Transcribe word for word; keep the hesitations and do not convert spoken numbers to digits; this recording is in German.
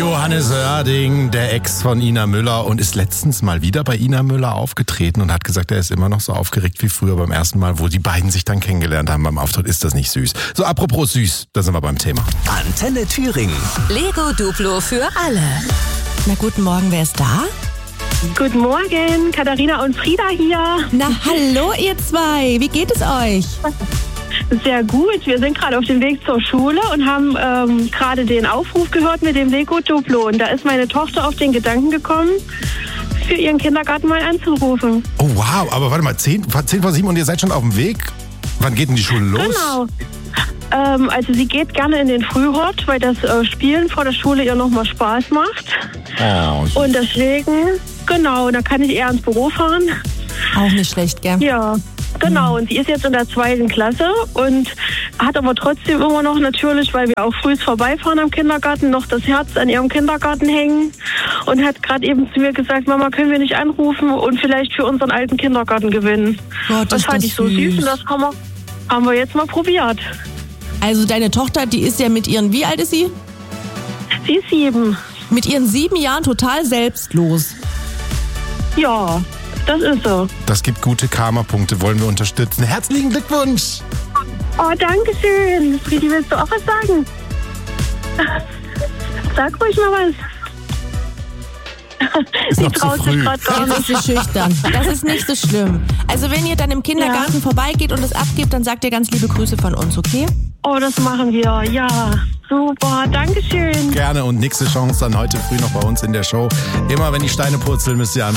Johannes Oerding, der Ex von Ina Müller, und ist letztens mal wieder bei Ina Müller aufgetreten und hat gesagt, er ist immer noch so aufgeregt wie früher beim ersten Mal, wo die beiden sich dann kennengelernt haben beim Auftritt. Ist das nicht süß? So, apropos süß, da sind wir beim Thema. Antenne Thüringen. Lego Duplo für alle. Na, guten Morgen, wer ist da? Guten Morgen, Katharina und Frieda hier. Na, hallo ihr zwei, wie geht es euch? Sehr gut, wir sind gerade auf dem Weg zur Schule und haben ähm, gerade den Aufruf gehört mit dem Lego Duplo. Und da ist meine Tochter auf den Gedanken gekommen, für ihren Kindergarten mal anzurufen. Oh wow, aber warte mal, zehn, zehn vor sieben und ihr seid schon auf dem Weg? Wann geht denn die Schule los? Genau. Ähm, also sie geht gerne in den Frühhort, weil das äh, Spielen vor der Schule ihr nochmal Spaß macht. Oh. Und deswegen, genau, da kann ich eher ins Büro fahren. Auch nicht schlecht, gell? Ja, genau. Und die ist jetzt in der zweiten Klasse und hat aber trotzdem immer noch natürlich, weil wir auch früh vorbeifahren am Kindergarten, noch das Herz an ihrem Kindergarten hängen und hat gerade eben zu mir gesagt, Mama, können wir nicht anrufen und vielleicht für unseren alten Kindergarten gewinnen. Gott, das ist fand das ich so süß, süß und das haben wir, haben wir jetzt mal probiert. Also deine Tochter, die ist ja mit ihren, wie alt ist sie? Sie ist sieben. Mit ihren sieben Jahren total selbstlos. Ja, das ist so. Das gibt gute Karma-Punkte, wollen wir unterstützen. Herzlichen Glückwunsch! Oh, danke schön. Friedi, willst du auch was sagen? Sag ruhig mal was. Ist noch zu traut sich früh. grad gar Jetzt ist nicht. sie schüchtern. Das ist nicht so schlimm. Also wenn ihr dann im Kindergarten Ja. vorbeigeht und es abgibt, dann sagt ihr ganz liebe Grüße von uns, okay? Oh, das machen wir. Ja, super. Dankeschön. Gerne, und nächste Chance dann heute früh noch bei uns in der Show. Immer wenn die Steine purzeln, müsst ihr anrufen.